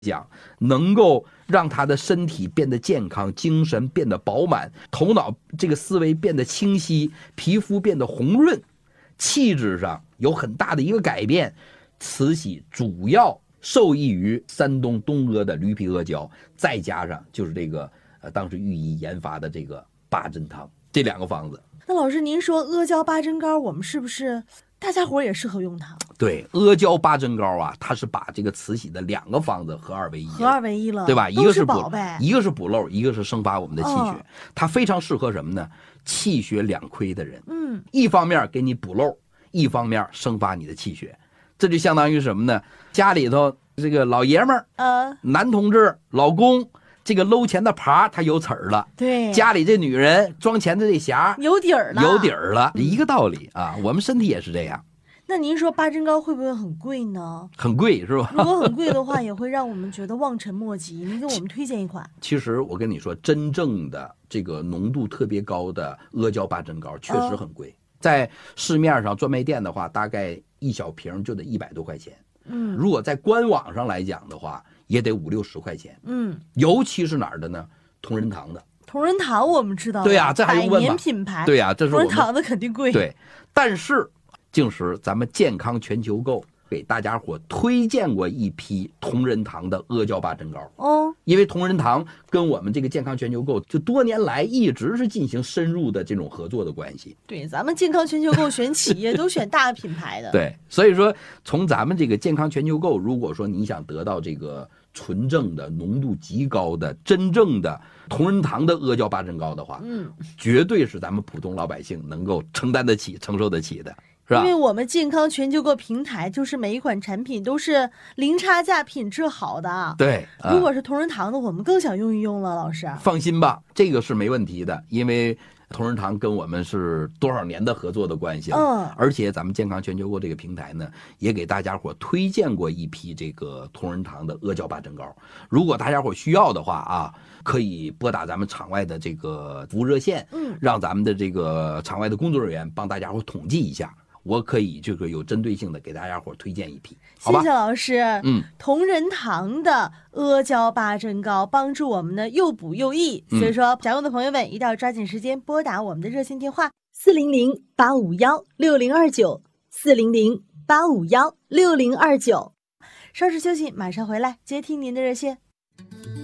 讲，能够让他的身体变得健康，精神变得饱满，头脑这个思维变得清晰，皮肤变得红润，气质上有很大的一个改变。慈禧主要受益于山东东阿的驴皮阿胶，再加上就是这个当时御医研发的这个八珍汤，这2个方子。 那老师，您说阿胶八珍膏，我们是不是大家伙也适合用它？ 对，阿胶八珍膏啊，它是把这个慈禧的2个方子合二为一了，对吧？一个是宝贝， 一个是补漏，一个是生发我们的气血，它非常适合什么呢？气血两亏的人，一方面给你补漏，一方面生发你的气血，这就相当于什么呢？家里头这个老爷们儿，男同志、老公。这个搂钱的耙它有齿儿了， 对， 家里这女人装钱的这匣有底儿了，一个道理啊。我们身体也是这样。 那您说八珍膏会不会很贵呢？ 很贵是吧？ 如果很贵的话，也会让我们觉得望尘莫及。您给我们推荐一款。 其实我跟你说，真正的这个浓度特别高的阿胶八珍膏确实很贵，在市面上专卖店的话，大概1小瓶就得100多块钱。如果在官网上来讲的话，也得50、60块钱。尤其是哪儿的呢？同仁堂的。 同仁堂我们知道， 对呀，这还用问吗？ 百年品牌。 对呀，这是同仁堂的肯定贵。 对，但是净时咱们健康全球购给大家伙推荐过一批同仁堂的阿胶八珍膏。因为同仁堂跟我们这个健康全球购就多年来一直是进行深入的这种合作的关系。 对，咱们健康全球购选企业都选大品牌的。 对，所以说从咱们这个健康全球购，如果说你想得到这个纯正的浓度极高的真正的同仁堂的阿胶八珍膏的话，绝对是咱们普通老百姓能够承担得起、承受得起的。 因为我们健康全球购平台就是每一款产品都是零差价、品质好的。 对， 如果是同仁堂的，我们更想用一用了。老师放心吧，这个是没问题的，因为同仁堂跟我们是多少年的合作的关系了。而且咱们健康全球购这个平台呢，也给大家伙推荐过一批这个同仁堂的阿胶八珍膏。如果大家伙需要的话啊，可以拨打咱们场外的这个服务热线，让咱们的这个场外的工作人员帮大家伙统计一下。我可以这个有针对性的给大家伙推荐一批，好吧？ 谢谢老师。同仁堂的阿胶八珍膏帮助我们呢又补又益，所以说想用的朋友们一定要抓紧时间拨打我们的热线电话400-851-6029，400-851-6029。稍事休息，马上回来接听您的热线。